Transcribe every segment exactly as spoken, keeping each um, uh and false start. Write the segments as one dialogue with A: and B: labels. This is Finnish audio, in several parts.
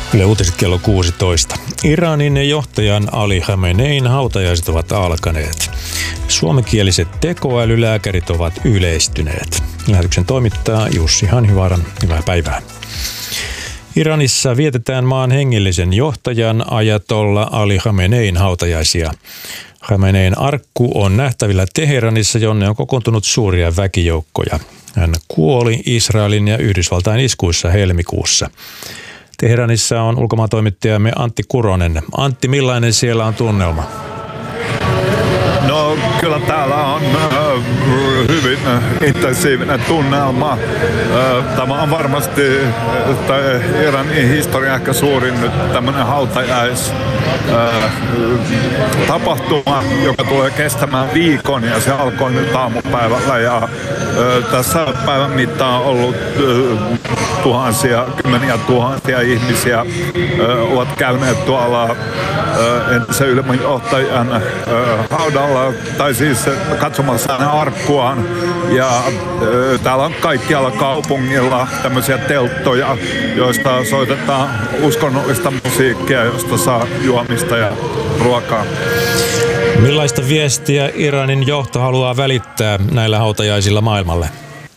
A: Yle Uutiset kello kuusitoista. Iranin johtajan Ali Khamenein hautajaiset ovat alkaneet. Suomenkieliset tekoälylääkärit ovat yleistyneet. Lähetyksen toimittaa Jussi Hanhivaaran. Hyvää päivää. Iranissa vietetään maan hengellisen johtajan ajatolla Ali Khamenein hautajaisia. Khamenein arkku on nähtävillä Teheranissa, jonne on kokoontunut suuria väkijoukkoja. Hän kuoli Israelin ja Yhdysvaltain iskuissa helmikuussa. Teheranissa on ulkomaantoimittajamme Antti Kuronen. Antti, millainen siellä on tunnelma?
B: No kyllä täällä on äh, hyvin äh, intensiivinen tunnelma. Äh, tämä on varmasti äh, Iranin historian ehkä suurin nyt tämmöinen hautajais äh, tapahtuma, joka tulee kestämään viikon, ja se alkoi nyt aamupäivällä, ja äh, tässä päivän mittaan on ollut äh, tuhansia, kymmeniä tuhansia ihmisiä äh, ovat käyneet tuolla äh, entisen ylimenjohtajan äh, haudalla, tai siis katsomassa hänen arkkuaan. Ja äh, täällä on kaikkialla kaupungilla tämmöisiä telttoja, joista soitetaan uskonnollista musiikkia, josta saa juomista ja ruokaa.
A: Millaista viestiä Iranin johto haluaa välittää näillä hautajaisilla maailmalle?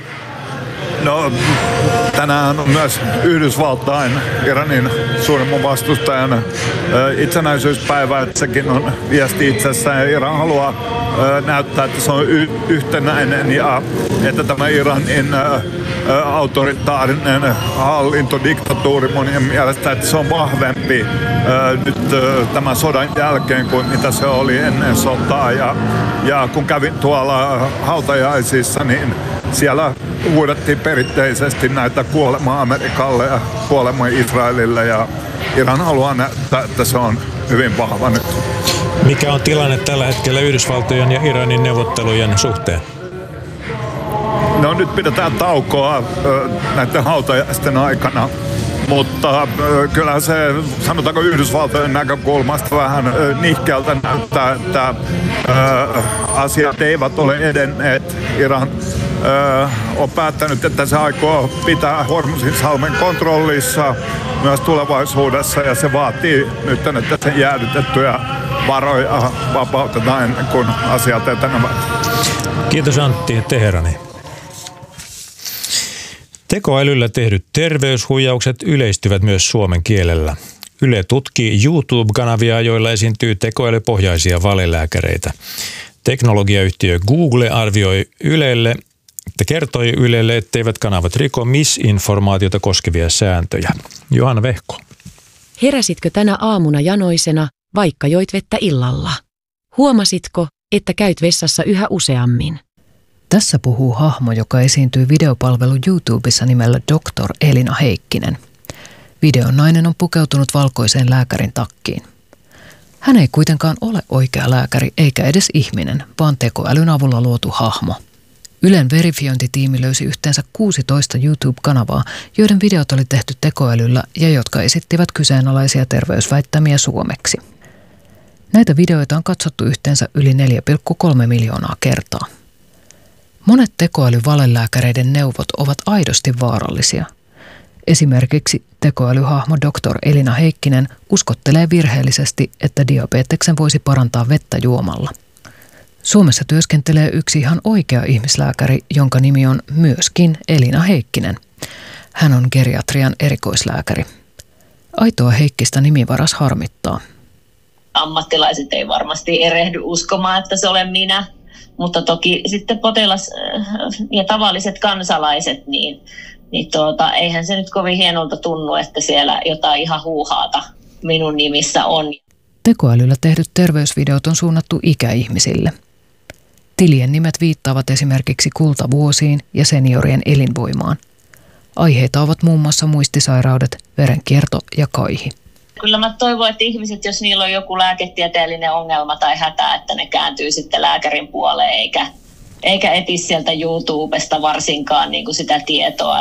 B: No, tänään on myös Yhdysvaltain, Iranin suurimman vastustajan itsenäisyyspäivä, että sekin on viesti itsessään. Iran haluaa näyttää, että se on y- yhtenäinen ja että tämä Iranin autoritaarinen hallintodiktatuuri monien mielestä, että se on vahvempi nyt tämän sodan jälkeen kuin mitä se oli ennen sotaa. Ja, ja kun kävin tuolla hautajaisissa, niin siellä huudettiin perinteisesti näitä kuolema Amerikalle ja kuolema Israelille, ja Iran haluaa näyttää, että se on hyvin vahva nyt.
A: Mikä on tilanne tällä hetkellä Yhdysvaltojen ja Iranin neuvottelujen suhteen?
B: No nyt pidetään taukoa näiden hautajaisten aikana, mutta kyllä se, sanotaanko Yhdysvaltojen näkökulmasta vähän nihkeältä näyttää, että asiat eivät ole edenneet. Iran on päättänyt, että se aikoo pitää Hormuzin salmen kontrollissa myös tulevaisuudessa, ja se vaatii nyt, että sen jäädytettyjä varoja vapautetaan ennen kuin asiat etenevät.
A: Kiitos Antti, Teherani. Tekoälyllä tehdyt terveyshuijaukset yleistyvät myös suomen kielellä. Yle tutkii YouTube-kanavia, joilla esiintyy tekoälypohjaisia valelääkäreitä. Teknologiayhtiö Google arvioi Ylelle, että kertoi Ylelle, etteivät kanavat riko misinformaatiota koskevia sääntöjä. Johanna Vehko.
C: Heräsitkö tänä aamuna janoisena, vaikka joit vettä illalla? Huomasitko, että käyt vessassa yhä useammin?
D: Tässä puhuu hahmo, joka esiintyy videopalvelu YouTubessa nimellä doktor Elina Heikkinen. Videon nainen on pukeutunut valkoiseen lääkärin takkiin. Hän ei kuitenkaan ole oikea lääkäri eikä edes ihminen, vaan tekoälyn avulla luotu hahmo. Ylen verifiointitiimi löysi yhteensä kuusitoista YouTube-kanavaa, joiden videot oli tehty tekoälyllä ja jotka esittivät kyseenalaisia terveysväittämiä suomeksi. Näitä videoita on katsottu yhteensä yli neljä pilkku kolme miljoonaa kertaa. Monet tekoälyvalelääkäreiden neuvot ovat aidosti vaarallisia. Esimerkiksi tekoälyhahmo doktor Elina Heikkinen uskottelee virheellisesti, että diabeteksen voisi parantaa vettä juomalla. Suomessa työskentelee yksi ihan oikea ihmislääkäri, jonka nimi on myöskin Elina Heikkinen. Hän on geriatrian erikoislääkäri. Aitoa Heikkistä nimivaras harmittaa.
E: Ammattilaiset ei varmasti erehdy uskomaan, että se olen minä. Mutta toki sitten potilas ja tavalliset kansalaiset, niin, niin tuota, eihän se nyt kovin hienolta tunnu, että siellä jotain ihan huuhaata minun nimissä on.
D: Tekoälyllä tehdyt terveysvideot on suunnattu ikäihmisille. Tilien nimet viittaavat esimerkiksi kultavuosiin ja seniorien elinvoimaan. Aiheita ovat muun muassa muistisairaudet, verenkierto ja kaihi.
E: Kyllä mä toivon, että ihmiset, jos niillä on joku lääketieteellinen ongelma tai hätä, että ne kääntyy sitten lääkärin puoleen, eikä, eikä etsi sieltä YouTubesta varsinkaan niin kuin sitä tietoa.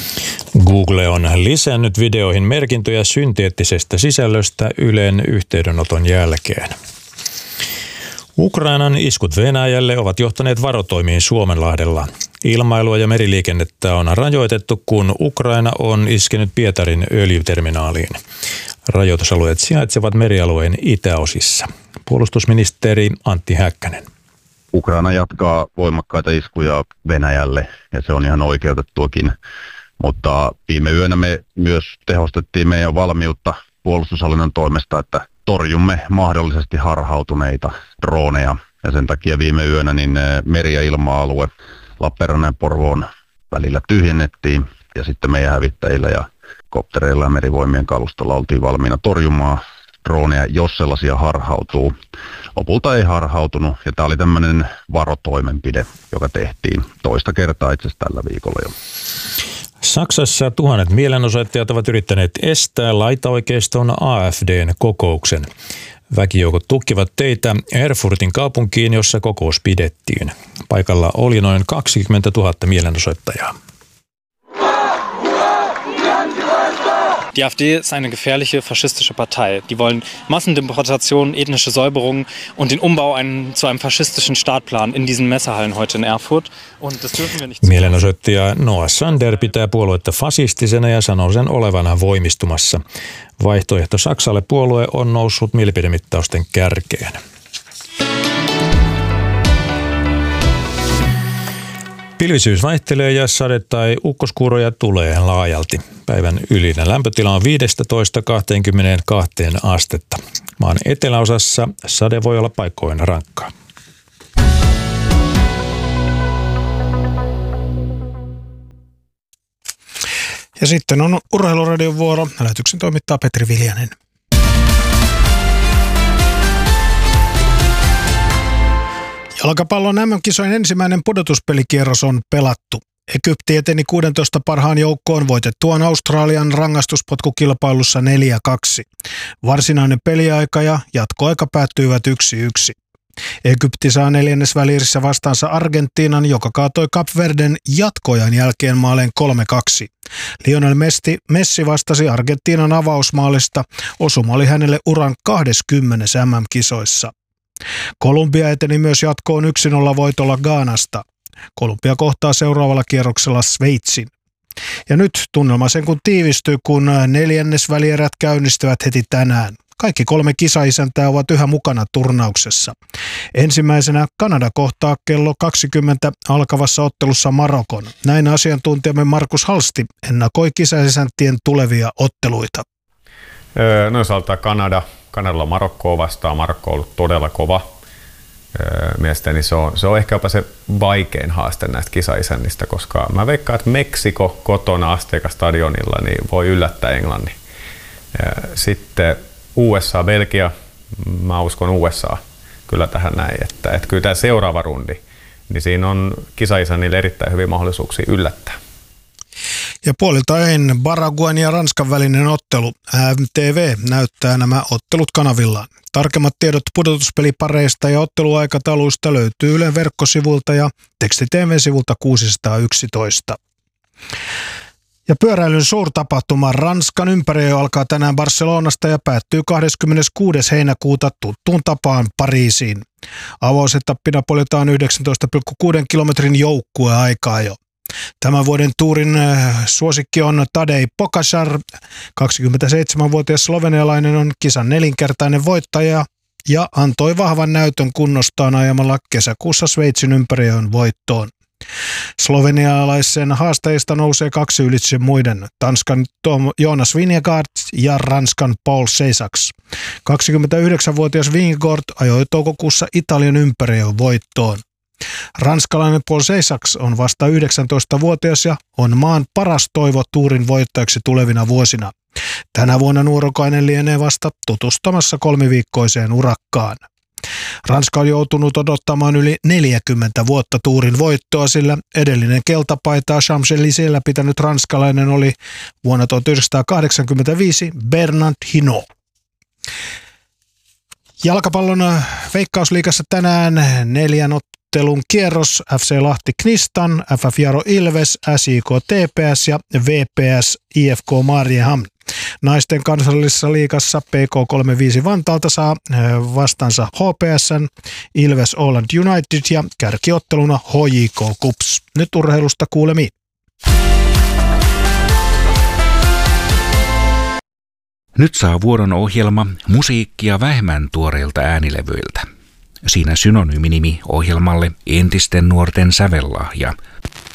A: Google on lisännyt videoihin merkintöjä synteettisestä sisällöstä Ylen yhteydenoton jälkeen. Ukrainan iskut Venäjälle ovat johtaneet varotoimiin Suomenlahdella. Ilmailua ja meriliikennettä on rajoitettu, kun Ukraina on iskenyt Pietarin öljyterminaaliin. Rajoitusalueet sijaitsevat merialueen itäosissa. Puolustusministeri Antti Häkkänen.
F: Ukraina jatkaa voimakkaita iskuja Venäjälle ja se on ihan oikeutettuakin, mutta viime yönä me myös tehostettiin meidän valmiutta puolustushallinnon toimesta, että torjumme mahdollisesti harhautuneita droneja ja sen takia viime yönä niin meri- ja ilma-alue Lappeenrannan ja Porvoon välillä tyhjennettiin ja sitten meidän hävittäjillä ja koptereilla ja merivoimien kalustolla oltiin valmiina torjumaan droneja, jos sellaisia harhautuu. Lopulta ei harhautunut ja tämä oli tämmöinen varotoimenpide, joka tehtiin toista kertaa itse asiassa tällä viikolla jo.
A: Saksassa tuhannet mielenosoittajat ovat yrittäneet estää laitaoikeiston A F D:n kokouksen. Väkijoukot tukkivat teitä Erfurtin kaupunkiin, jossa kokous pidettiin. Paikalla oli noin kaksikymmentätuhatta mielenosoittajaa.
G: Die AfD ist eine gefährliche faschistische Partei. Die wollen Massendeportation, ethnische Säuberung und den Umbau ein, zu einem faschistischen Staatplan in diesen Messehallen heute in Erfurt. Und das dürfen wir nicht.
A: Mielenosoittaja Noah Sander pitää puoluetta fasistisena ja sanoo sen olevana voimistumassa. Vaihtoehto Saksalle puolue on noussut mielipidemittausten kärkeen. Pilvisyys vaihtelee ja sade- tai ukkoskuuroja tulee laajalti. Päivän ylinen lämpötila on viisitoista kaksikymmentäkaksi astetta. Maan eteläosassa sade voi olla paikoin rankkaa.
H: Ja sitten on Urheiluradion vuoro. Lähetyksen toimittaa Petri Viljanen. Jalkapallon M M-kisojen ensimmäinen pudotuspelikierros on pelattu. Egypti eteni kuusitoista parhaan joukkoon voitettuaan Australian rangaistuspotkukilpailussa neljä kaksi. Varsinainen peliaika ja jatkoaika päättyivät yksi yksi. Egypti saa neljännesvälierissä vastaansa Argentiinan, joka kaatoi Kap Verden jatkoajan jälkeen maaleen kolme kaksi. Lionel Messi, Messi vastasi Argentiinan avausmaalista. Osuma oli hänelle uran kaksikymmentä M M-kisoissa. Kolumbia eteni myös jatkoon yksi nolla voitolla Ghanasta. Kolumbia kohtaa seuraavalla kierroksella Sveitsin. Ja nyt tunnelma sen kun tiivistyy, kun neljännesvälierät käynnistyvät heti tänään. Kaikki kolme kisaisäntää ovat yhä mukana turnauksessa. Ensimmäisenä Kanada kohtaa kello kaksikymmentä alkavassa ottelussa Marokon. Näin asiantuntijamme Markus Halsti ennakoi kisaisäntien tulevia otteluita.
I: Öö, no jos aloittaa Kanada. Kanadalla Marokkoa vastaan. Marokko on ollut todella kova. Öö, mielestäni se on, se on ehkä jopa se vaikein haaste näistä kisaisännistä, koska mä veikkaan, että Meksiko kotona Azteca stadionilla niin voi yllättää Englannin. Öö, sitten U S A, Belgia, mä uskon U S A kyllä tähän näin, että, että kyllä tämä seuraava rundi, niin siinä on kisaisännille erittäin hyviä mahdollisuuksia yllättää.
H: Ja puoliltaen Paraguayn ja Ranskan välinen ottelu. M T V näyttää nämä ottelut kanavillaan. Tarkemmat tiedot pudotuspelipareista ja otteluaikatauluista löytyy Ylen verkkosivulta ja teksti T V-sivulta kuusisataayksitoista. Ja pyöräilyn suurtapahtuma Ranskan ympäröi alkaa tänään Barcelonasta ja päättyy kahdeskymmeneskuudes heinäkuuta tuttuun tapaan Pariisiin. Avausettappina poljetaan yhdeksäntoista pilkku kuusi kilometrin joukkueaikaa jo. Tämän vuoden tuurin suosikki on Tadej Pogačar. kaksikymmentäseitsemänvuotias slovenialainen on kisan nelinkertainen voittaja ja antoi vahvan näytön kunnostaan ajamalla kesäkuussa Sveitsin ympäröön voittoon. Slovenialaisen haastajista nousee kaksi ylitse muiden, Tanskan Tom Jonas Vingegaard ja Ranskan Paul Seisax. kaksikymmentäyhdeksänvuotias Vingegaard ajoi toukokuussa Italian ympäröön voittoon. Ranskalainen Paul Seisax on vasta yhdeksäntoistavuotias ja on maan paras toivo tuurin voittajaksi tulevina vuosina. Tänä vuonna nuorukainen lienee vasta tutustumassa kolmiviikkoiseen urakkaan. Ranska on joutunut odottamaan yli neljäkymmentä vuotta tuurin voittoa, sillä edellinen keltapaitaa Champs-Élysées pitänyt ranskalainen oli vuonna tuhatyhdeksänsataakahdeksankymmentäviisi Bernard Hinault. Jalkapallon Veikkausliigassa tänään neljän ottelun kierros: F C Lahti Knistan, F F Jaro Ilves, S J K T P S ja V P S I F K Mariehamn. Naisten kansallisessa liigassa P K kolmekymmentäviisi Vantaalta saa vastansa H P S:n, Ilves Åland United ja kärkiotteluna H J K Kups. Nyt urheilusta kuulemiin.
J: Nyt saa vuoron ohjelma musiikkia vähemmän tuoreilta äänilevyiltä. Siinä synonyyminimi ohjelmalle entisten nuorten sävellahja.